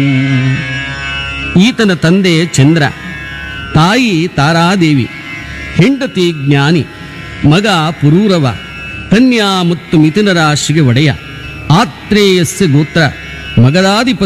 ಈತನ ತಂದೆ ಚಂದ್ರ, ತಾಯಿ ತಾರಾದೇವಿ, ಹೆಂಡತಿ ಜ್ಞಾನಿ, ಮಗ ಪುರೂರವ, ಕನ್ಯಾ ಮತ್ತು ಮಿಥುನ ರಾಶಿಗೆ ಒಡೆಯ, ಆತ್ರೇಯಸ್ಯ ಗೋತ್ರ, ಮಗಧಾಧಿಪತಿ